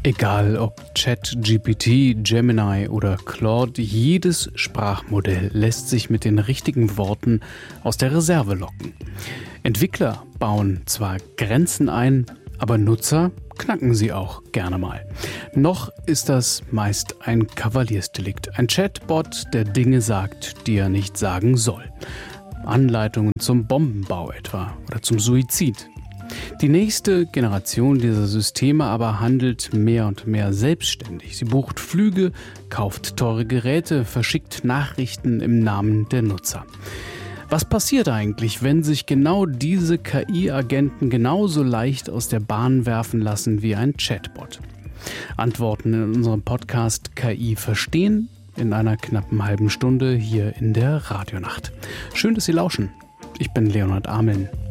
Egal ob ChatGPT, Gemini oder Claude, jedes Sprachmodell lässt sich mit den richtigen Worten aus der Reserve locken. Entwickler bauen zwar Grenzen ein, aber Nutzer knacken sie auch gerne mal. Noch ist das meist ein Kavaliersdelikt, ein Chatbot, der Dinge sagt, die er nicht sagen soll. Anleitungen zum Bombenbau etwa oder zum Suizid. Die nächste Generation dieser Systeme aber handelt mehr und mehr selbstständig. Sie bucht Flüge, kauft teure Geräte, verschickt Nachrichten im Namen der Nutzer. Was passiert eigentlich, wenn sich genau diese KI-Agenten genauso leicht aus der Bahn werfen lassen wie ein Chatbot? Antworten in unserem Podcast KI verstehen in einer knappen halben Stunde hier in der Radionacht. Schön, dass Sie lauschen. Ich bin Leonhard Ameln.